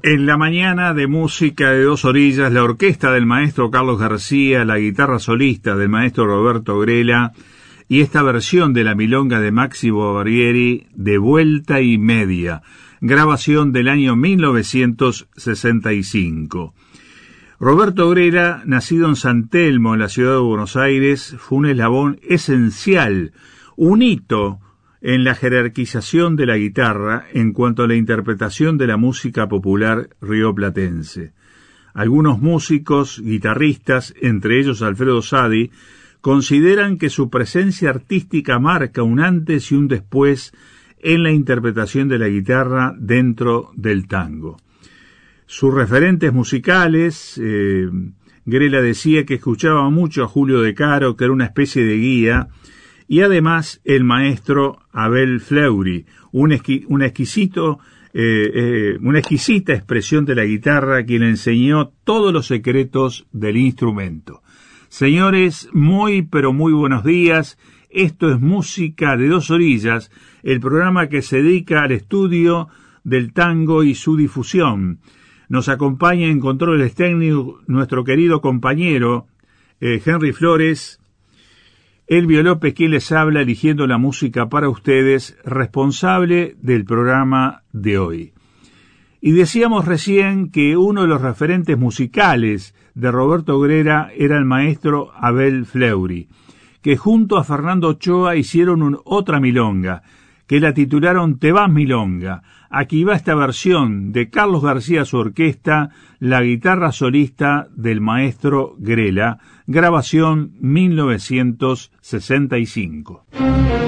En la mañana de música de Dos Orillas, la orquesta del maestro Carlos García, la guitarra solista del maestro Roberto Grela y esta versión de la milonga de Máximo Barbieri, de Vuelta y Media, grabación del año 1965. Roberto Grela, nacido en San Telmo, en la ciudad de Buenos Aires, fue un eslabón esencial, un hito en la jerarquización de la guitarra en cuanto a la interpretación de la música popular rioplatense. Algunos músicos, guitarristas, entre ellos Alfredo Sadi, consideran que su presencia artística marca un antes y un después en la interpretación de la guitarra dentro del tango. Sus referentes musicales, Grela decía que escuchaba mucho a Julio De Caro, que era una especie de guía, y además el maestro Abel Fleury, una exquisita expresión de la guitarra, quien le enseñó todos los secretos del instrumento. Señores, muy pero muy buenos días. Esto es Música de Dos Orillas, el programa que se dedica al estudio del tango y su difusión. Nos acompaña en controles técnicos nuestro querido compañero Henry Flores. Elvio López, quien les habla, eligiendo la música para ustedes, responsable del programa de hoy. Y decíamos recién que uno de los referentes musicales de Roberto Grela era el maestro Abel Fleury, que junto a Fernando Ochoa hicieron otra milonga, que la titularon Te vas milonga. Aquí va esta versión de Carlos García, su orquesta, la guitarra solista del maestro Grela, grabación 1965.